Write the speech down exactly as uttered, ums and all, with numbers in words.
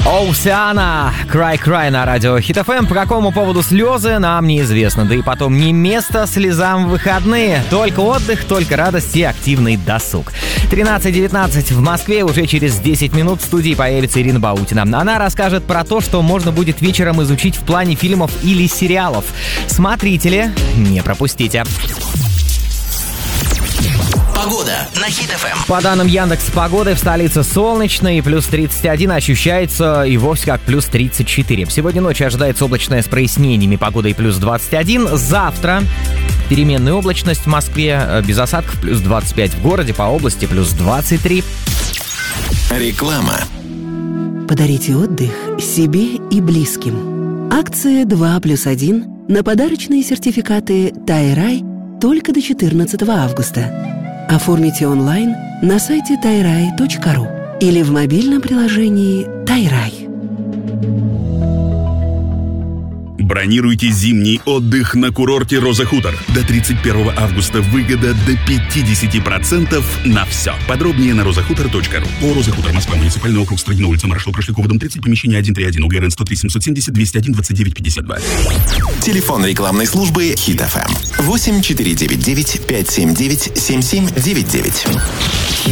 Оусиана, Cry Cry на радио Хит эф эм. По какому поводу слезы, нам неизвестно. Да и потом, не место слезам в выходные. Только отдых, только радость и активный досуг. тринадцать девятнадцать в Москве. Уже через десять минут в студии появится Ирина Баутина. Она расскажет про то, что можно будет вечером изучить в плане фильмов или сериалов. Смотрите ли, не пропустите. Погода на Хит эф эм. По данным Яндекс.Погоды, в столице солнечно и плюс тридцать один ощущается и вовсе как плюс тридцать четыре. Сегодня ночью ожидается облачное с прояснениями, погодой плюс двадцать один. Завтра переменная облачность в Москве, без осадков плюс двадцать пять в городе, по области плюс двадцать три. Реклама. Подарите отдых себе и близким. Акция два плюс один на подарочные сертификаты Тайрай только до четырнадцатого августа. Оформите онлайн на сайте тайрай точка ру или в мобильном приложении Тайрай. Бронируйте зимний отдых на курорте Роза Хутор. До тридцать первого августа выгода до пятьдесят процентов на все. Подробнее на роза хутор точка ру. О, Роза Хутор, Москва, муниципальный округ, Строгино, улица Маршал Прошлякова, дом тридцать, помещение сто тридцать один, УГРН сто три семьсот семьдесят двести один двадцать девять пятьдесят два. Телефон рекламной службы Хит эф эм. восемь четыре девять девять пять семь девять семь семь девять девять.